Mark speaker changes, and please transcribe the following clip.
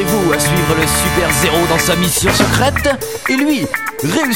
Speaker 1: Préparez-vous à suivre le Super Zéro dans sa mission secrète et lui, réussir